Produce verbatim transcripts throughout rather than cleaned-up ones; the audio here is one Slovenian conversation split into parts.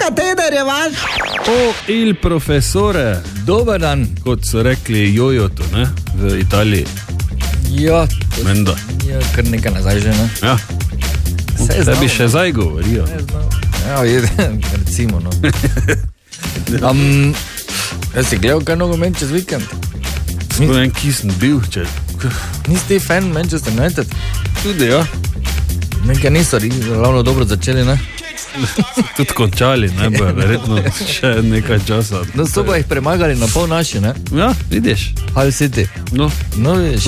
kateder je vaš? O, il profesore. Dober dan. Kot so rekli jojotu, ne, v Italiji. Ja, Menda. Ja, kar nekaj nazaj že, ne? Ja. Vse Tebi še zdaj govorijo. Ja, je, recimo, no. Um, jaz si gledal kaj nogomet čez vikend? Spomen, ki sem bil, če... Nisi ti fan Manchester United? Tudi, ja. Nekaj niso ravno dobro začeli, ne? Tudi končali, ne, bo verjetno še nekaj časa. No, so pa jih premagali na pol naši, ne? Ja, vidiš. Hull City. No. No, vidiš.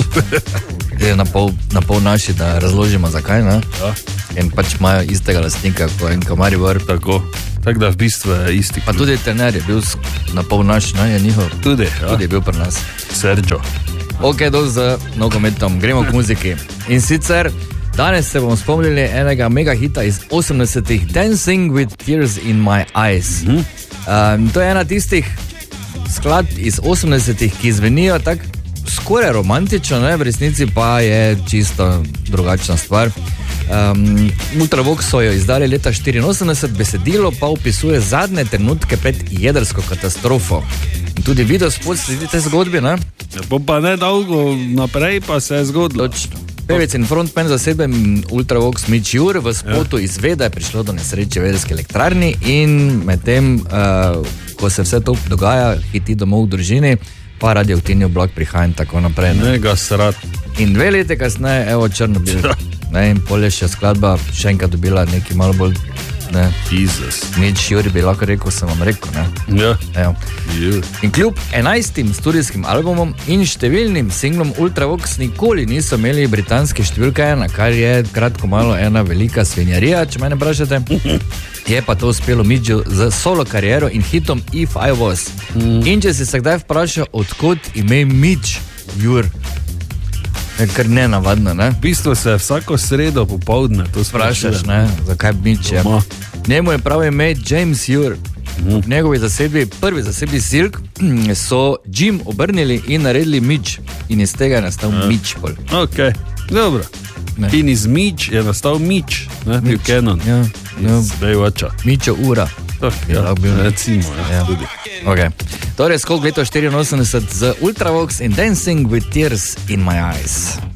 Je na pol, na pol naši, da razložimo zakaj, ne? Ja. In pač imajo istega lastnika, ko en Maribor. Tako. Tako da v bistvu je isti. Pa tudi trener je bil na pol naš, ne, je njihov. Tudi, ja. Tudi je bil pri nas. Sergio. Ok, do z nogometom, gremo k muziki. In sicer danes se bomo spomnili enega mega hita iz osemdesetih, Dancing with Tears in My Eyes. Mm-hmm. Um, to je ena tistih skladb iz osemdesetih, ki zvenijo tako skoraj romantično, ne? V resnici pa je čisto drugačna stvar. Um, Ultravox so jo izdali leta štiriinosemdeset, besedilo pa opisuje zadnje trenutke pred jedrsko katastrofo. In tudi video spod sledi te zgodbi, ne? Ja, pa ne dolgo naprej pa se je zgodilo. Točno. Pevec in frontman zasedbe Ultravox Mitch Ure v spotu ja. izve, da je prišlo do nesreče v jedrski elektrarni in medtem, uh, ko se vse to dogaja, hiti domov v družini, pa radioaktivni oblak prihaja in tako naprej. Ne? Mega srat. In dve leti kasneje, evo Črnobil. Ne, in pol je še skladba še enkrat dobila neki malo bolj, ne, Jesus. Mitch Ure bi lahko rekel, sem vam rekel, ne. Ja. Evo. Yeah. In kljub enajstim studijskim albumom in številnim singlom Ultravox nikoli niso imeli britanske številke ena, kar je kratko malo ena velika svinjarija, če mene vprašate. Je pa to uspelo Mitchu z solo kariero in hitom If I Was. Mm. In če si se kdaj vprašal, odkot ime Mitch Ure, je kar nenavadno, ne? V bistvu se vsako sredo popoldne to sprašaš, ne? Zakaj Mitch je? Njemu je pravi ime James Ure. V njegovi zasedbi, prvi zasedbi Silk, so Jim obrnili in naredili Mitch. In iz tega je nastal ja. Mitch pol. Ok, dobro. Ne. In iz Mitch je nastal Mitch, ne? Mitch. Buchanan. Ja, ja. Iz Baywatcha. Mitcho Ura. Ja, recimo, ja. Ja. Tudi. Okay. Torej, skok leto štiriinosemdeset z Ultravox in Dancing with Tears in My Eyes.